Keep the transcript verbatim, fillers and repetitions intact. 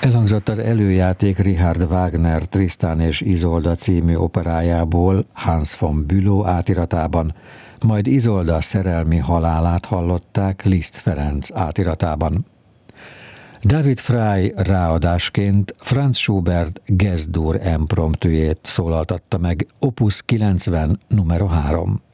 Elhangzott az előjáték Richard Wagner Tristan és Isolda című operájából Hans von Bülow átiratában, majd Isolda szerelmi halálát hallották Liszt Ferenc átiratában. David Frey ráadásként Franz Schubert Gess-dur impromptujét szólaltatta meg, opus kilencven, numero három.